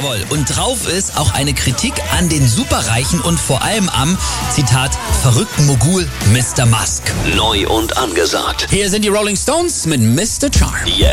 Jawohl. Und drauf ist auch eine Kritik an den Superreichen und vor allem am, Zitat, verrückten Mogul Mr. Musk. Neu und angesagt. Hier sind die Rolling Stones mit Mr. Charm. Jetzt